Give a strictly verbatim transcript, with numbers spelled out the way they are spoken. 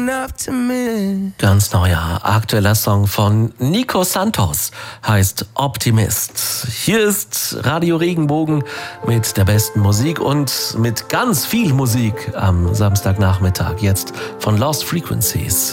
Ganz neuer, aktueller Song von Nico Santos heißt Optimist. Hier ist Radio Regenbogen mit der besten Musik und mit ganz viel Musik am Samstagnachmittag. Jetzt von Lost Frequencies.